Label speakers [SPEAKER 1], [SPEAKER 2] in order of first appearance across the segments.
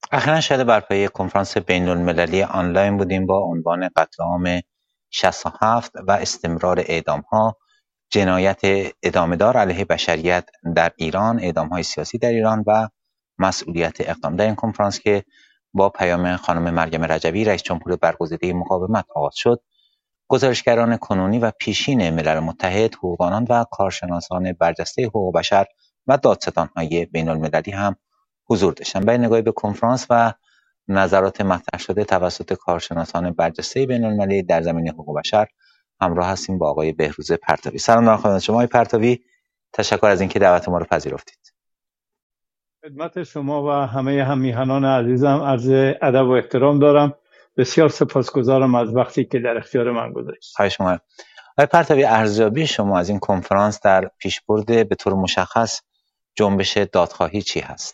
[SPEAKER 1] اخیراً شاهد برپایی کنفرانس بین‌المللی آنلاین بودیم با عنوان قتل عام 67 و استمرار اعدام‌ها، جنایت ادامه‌دار علیه بشریت در ایران، اعدام‌های سیاسی در ایران و مسئولیت اقدام. در این کنفرانس که با پیام خانم مریم رجبی رئیس جمهور برگزیده مقاومت آغاز شد، گزارشگران کنونی و پیشین ملل متحد، حقوقدانان و کارشناسان برجسته حقوق بشر و دادستان‌های بین‌المللی هم حضور داشتند. برای نگاهی به کنفرانس و نظرات مطرح شده توسط کارشناسان برجسته بین‌المللی در زمینه حقوق بشر همراه هستیم با آقای بهروز پرتوی. سلام دارم خدمت شما آقای پرتوی، تشکر از اینکه دعوت ما رو پذیرفتید.
[SPEAKER 2] خدمت شما و همه همیهنان عزیزم عرض ادب و احترام دارم. بسیار سپاسگزارم از وقتی که در اختیار من گذاشتید.
[SPEAKER 1] خواهش می‌کنم. آقای پرتوی، ارزیابی شما از این کنفرانس در پیشبرد به طور مشخص جنبش دادخواهی چی هست؟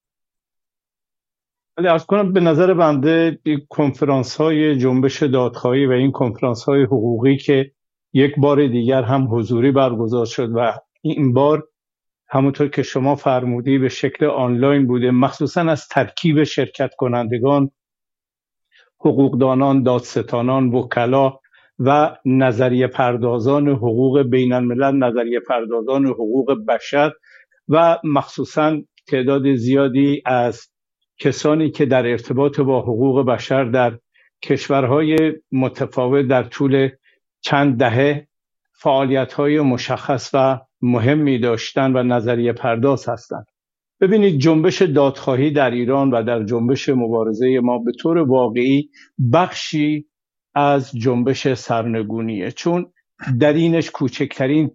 [SPEAKER 2] ولی عرض کنم به نظر بنده کنفرانس های جنبش دادخواهی و این کنفرانس های حقوقی که یک بار دیگر هم حضوری برگزار شد و این بار همونطور که شما فرمودی به شکل آنلاین بوده، مخصوصا از ترکیب شرکت کنندگان، حقوقدانان، دادستانان، وکلا و نظریه پردازان حقوق بین الملل، نظریه پردازان حقوق بشر و مخصوصا تعداد زیادی از کسانی که در ارتباط با حقوق بشر در کشورهای متفاوت در طول چند دهه فعالیت‌های مشخص و مهمی داشتن و نظریه پرداز هستند. ببینید، جنبش دادخواهی در ایران و در جنبش مبارزه ما به طور واقعی بخشی از جنبش سرنگونیه، چون در اینش کوچکترین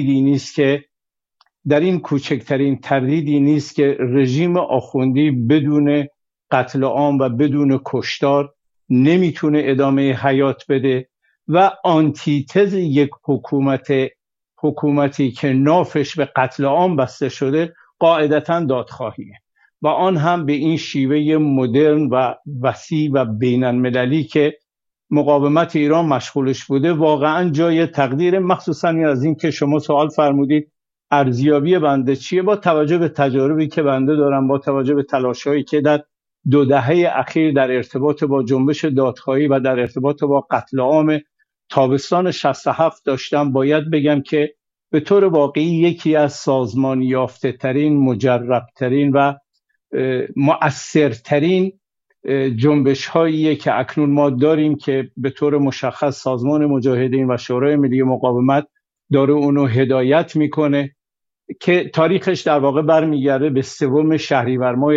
[SPEAKER 2] تردیدی نیست که رژیم آخوندی بدون قتل عام و بدون کشتار نمیتونه ادامه حیات بده و آنتیتز یک حکومتی که نافش به قتل عام بسته شده قاعدتاً دادخواهیه و آن هم به این شیوه مدرن و وسیع و بین المللی که مقاومت ایران مشغولش بوده واقعاً جای تقدیر، مخصوصاً از این که شما سوال فرمودید ارزیابی بنده چیه. با توجه به تجاربی که بنده دارم، با توجه به تلاش‌هایی که در 2 دهه اخیر در ارتباط با جنبش دادخواهی و در ارتباط با قتل عام تابستان 67 داشتم، باید بگم که به طور واقعی یکی از سازمان یافته ترین، مجرب ترین و مؤثرترین جنبش هاییه که اکنون ما داریم که به طور مشخص سازمان مجاهدین و شورای ملی مقاومت داره اونو هدایت میکنه که تاریخش در واقع برمیگرده به 3 شهریور ماه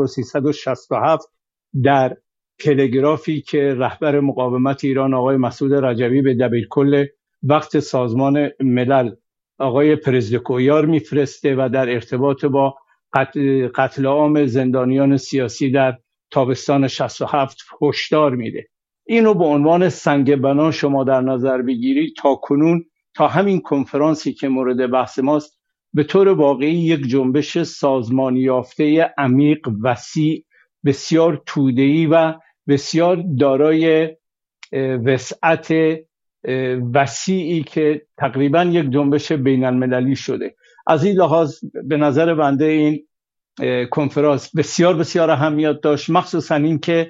[SPEAKER 2] 1367 در تلگرافی که رهبر مقاومت ایران آقای مسعود رجبی به دبیرکل وقت سازمان ملل آقای پرزدکویار میفرسته و در ارتباط با قتل عام زندانیان سیاسی در تابستان 67 هشدار میده. اینو به عنوان سنگ بنا شما در نظر بگیرید، تا کنون تا همین کنفرانسی که مورد بحث ماست به طور واقعی یک جنبش سازمان یافته عمیق، وسیع، بسیار توده‌ای و بسیار دارای وسعت وسیعی که تقریبا یک جنبش بین المللی شده. از این لحاظ به نظر بنده این کنفرانس بسیار بسیار اهمیت داشت، مخصوصا این که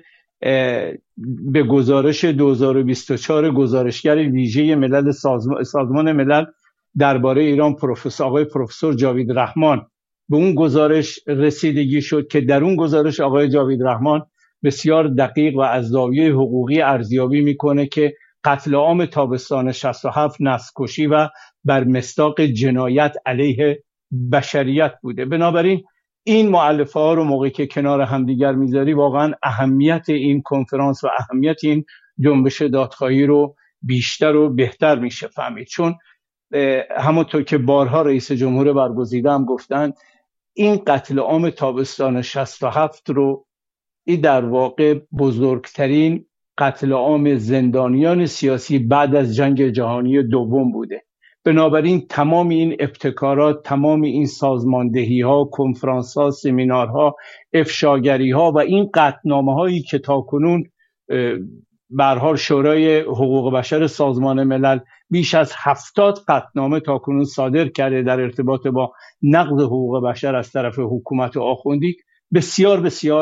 [SPEAKER 2] به گزارش 2024 گزارشگر ویژه ملل سازمان ملل درباره ایران آقای پروفسور جاوید رحمان به اون گزارش رسیدگی شد که در اون گزارش آقای جاوید رحمان بسیار دقیق و از زاویه حقوقی ارزیابی میکنه که قتل عام تابستان 67 نسل‌کشی و بر مصداق جنایت علیه بشریت بوده. بنابراین این مؤلفه ها رو موقعی که کنار همدیگر میذاری واقعا اهمیت این کنفرانس و اهمیت این جنبش دادخواهی رو بیشتر و بهتر میشه فهمید، چون همونطور که بارها رئیس جمهور برگزیده هم گفتن این قتل عام تابستان 67 رو این در واقع بزرگترین قتل عام زندانیان سیاسی بعد از جنگ جهانی دوم بوده. بنابراین تمام این ابتکارات، تمام این سازماندهی ها، کنفرانس ها، سمینارها، افشاگری ها و این قطعنامه هایی که تاکنون به هر حال شورای حقوق بشر سازمان ملل بیش از 70 قطعنامه تاکنون صادر کرده در ارتباط با نقض حقوق بشر از طرف حکومت آخوندی، بسیار بسیار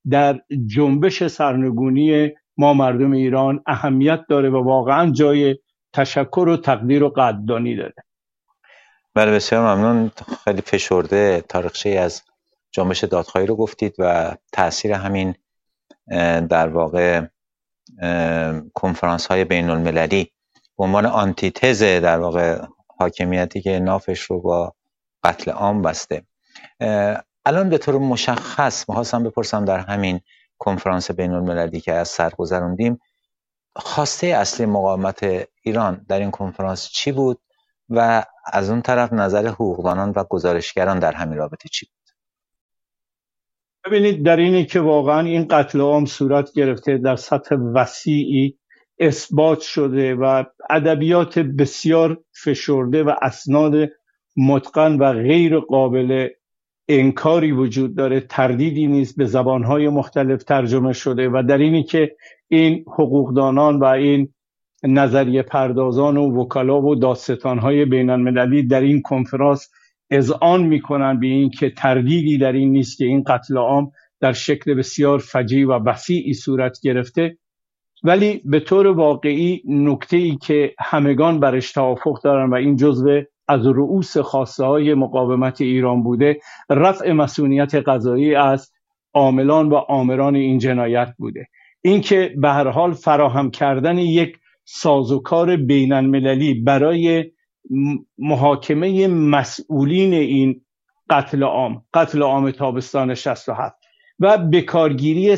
[SPEAKER 2] در جنبش سرنگونی ما مردم ایران اهمیت داره و واقعا جای تشکر و تقدیر و قدردانی داره.
[SPEAKER 1] بله بسیار ممنون. خیلی فشرده تاریخچه‌ای از جنبش دادخواهی رو گفتید و تاثیر همین در واقع کنفرانس های بین المللی به عنوان آنتیتز در واقع حاکمیتی که نافش رو با قتل عام بسته. الان به طور مشخص می‌خواستم بپرسم در همین کنفرانس بین المللی که از سر گذروندیم، خواسته اصلی مقاومت ایران در این کنفرانس چی بود و از اون طرف نظر حقوقدانان و گزارشگران در همین رابطه چی بود؟
[SPEAKER 2] ببینید، در اینی که واقعا این قتل عام صورت گرفته، در سطح وسیعی اثبات شده و ادبیات بسیار فشرده و اسناد متقن و غیر قابل انکاری وجود داره، تردیدی نیست، به زبانهای مختلف ترجمه شده و در اینی که این حقوقدانان و این نظریه پردازان و وکلا و دادستانهای بین المللی در این کنفرانس اذعان میکنن به این که تردیدی در این نیست که این قتل عام در شکل بسیار فجیع و وسیعی صورت گرفته. ولی به طور واقعی نکته‌ای که همگان برش توافق دارن و این جزو از رؤوس خواسته های مقاومت ایران بوده، رفع مسئولیت قضایی از عاملان و آمران این جنایت بوده. اینکه به هر حال فراهم کردن یک سازوکار بین المللی برای محاکمه مسئولین این قتل عام تابستان 67 و بکارگیری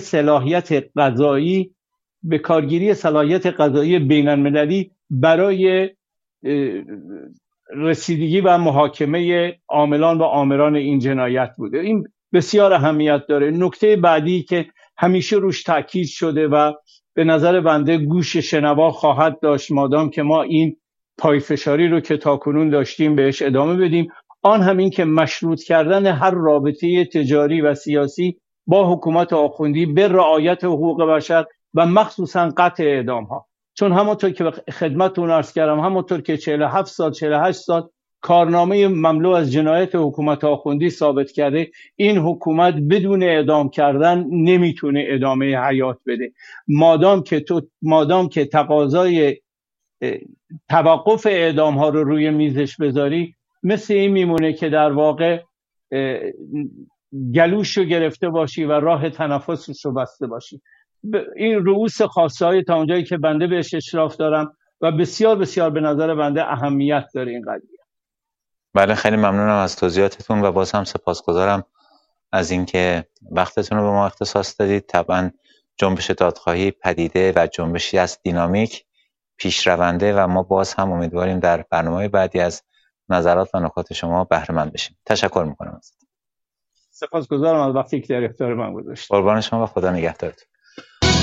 [SPEAKER 2] صلاحیت قضایی بین المللی برای رسیدگی و محاکمه عاملان و آمران این جنایت بوده. این بسیار اهمیت داره. نکته بعدی که همیشه روش تاکید شده و به نظر بنده گوش شنوا خواهد داشت مادام که ما این پایفشاری رو که تاکنون داشتیم بهش ادامه بدیم، آن همین که مشروط کردن هر رابطه تجاری و سیاسی با حکومت آخوندی به رعایت حقوق بشر و مخصوصا قطع اعدام ها. چون همونطور که خدمتتون عرض کردم، همونطور که 47 سال 48 سال کارنامه مملو از جنایت حکومت آخوندی ثابت کرده، این حکومت بدون اعدام کردن نمیتونه ادامه حیات بده. مادام که تقاضای توقف اعدام ها رو روی میزش بذاری، مثل این میمونه که در واقع گلوش رو گرفته باشی و راه تنفسش رو بسته باشی. این رؤوس خواسته های تا اونجایی که بنده بهش اشراف دارم و بسیار بسیار به نظر بنده اهمیت داره این قضیه.
[SPEAKER 1] بله، خیلی ممنونم از توضیحاتتون و باز هم سپاسگزارم از اینکه وقتتون رو به ما اختصاص دادید. طبعا جنبش دادخواهی پدیده و جنبشی از دینامیک، پیشرونده و ما باز هم امیدواریم در برنامه بعدی از نظرات و نکات شما بهره مند بشیم. تشکر میکنم ازت.
[SPEAKER 2] سپاسگزارم از وقتی که در اختیار من گذاشتید.
[SPEAKER 1] قربان شما و خدا نگهدارتون.